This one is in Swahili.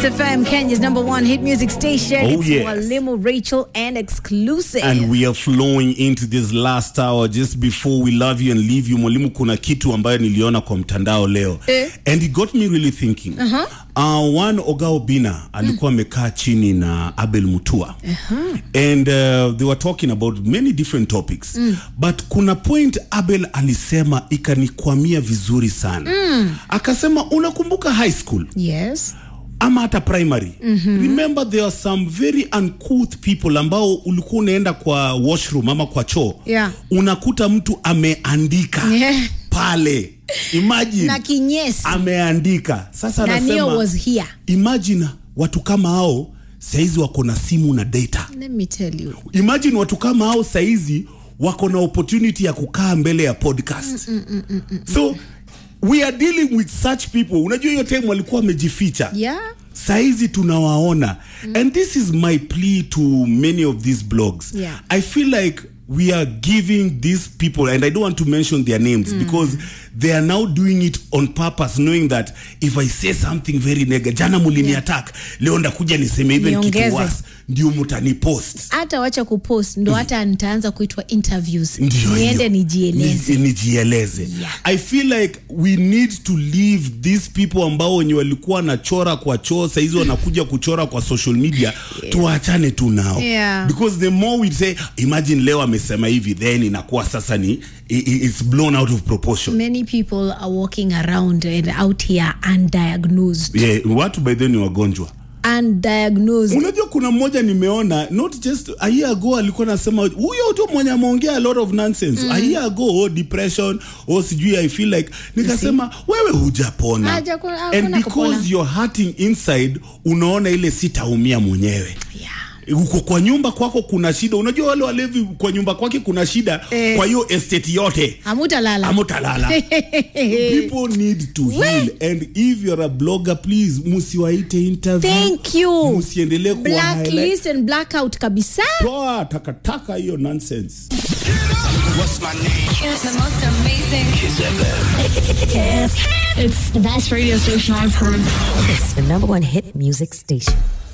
FM, Kenya's #1 hit music station. Oh, It's yes. Mwalimu Rachel and exclusive. And we are flowing into this last hour. Just before we love you and leave you, Mwalimu, kuna kitu ambayo niliona kwa mtandao leo. And it got me really thinking. One Oga Obina alikuwa amekaa chini na Abel Mutua. And they were talking about many different topics. But kuna point Abel alisema ikanikwamia vizuri sana. Akasema, unakumbuka high school? Yes. Ama hata primary. Remember there are some very uncouth people ambao ulikuwa unaenda kwa washroom ama kwa choo. Yeah. Unakuta mtu ameandika pale. Imagine. Na kinyesi. Ameandika. Sasa Nani was here. Imagine watu kama hao saizi wako na simu na data. Let me tell you. Imagine watu kama hao saizi wako na opportunity ya kukaa mbele ya podcast. So we are dealing with such people. Unajua hiyo time walikuwa wamejificha. Yeah. Saizi tunawaona. And this is my plea to many of these blogs. Yeah. I feel like we are giving these people, and I don't want to mention their names because they are now doing it on purpose, knowing that if I say something very negative, jana mulini attack, leo ndakuja niseme even Niongeze. kitu worse, ndio mutani post. Hata wacha kupost ndo hata nitaanza kuitwa interviews. Ndiyo Niende hiyo. nijieleze. Nijieleze. Yeah. I feel like we need to leave these people ambao wenye walikuwa nachora kwa choo saizi wanakuja kuchora kwa social media. Tuachane tu nao. Yeah. Because the more we say, imagine leo amesema hivi, then inakuwa sasa ni it's blown out of proportion. Many people are walking around and out here undiagnosed. Yeah, watu by then ni wagonjwa. Undiagnosed. Unajua kuna mmoja nimeona, not just a year ago alikuwa anasema huyo tu mwenye ameongea a lot of nonsense. A year ago depression sijui I feel like nikasema wewe hujapona. And because you're hurting inside, unaona ile sitaumia mwenyewe. Yeah. Uko kwa nyumba kwako kuna shida. Unajua wale walevi kwa nyumba kwake kuna shida. Kwa hiyo estate yote Hamutalala. People need to heal. And if you're a blogger, please musiwaite interview. Thank you. Musiendelee kuwa blacklist and blackout kabisa. toa takataka hiyo nonsense. What's my name? It's the most amazing. It's the best radio station I've heard. It's the #1 hit music station.